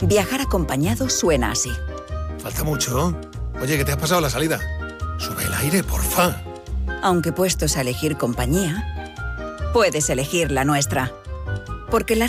Viajar acompañado suena así. Falta mucho. Oye, ¿qué te has pasado la salida? Sube el aire, porfa. Aunque puestos a elegir compañía, puedes elegir la nuestra. Porque la